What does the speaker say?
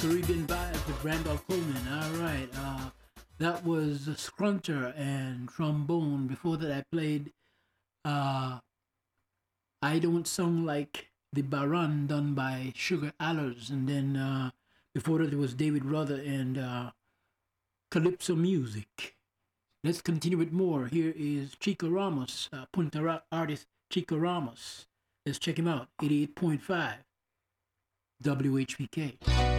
Caribbean Vibes with Randolph Coleman. All right. That was Scruncher and Trombone. Before that, I played uh, I Don't Sound Like the Baron done by Sugar Allers. And then before that, it was David Ruther and Calypso Music. Let's continue with more. Here is Chico Ramos, Punta artist Chico Ramos. Let's check him out. 88.5 WHPK.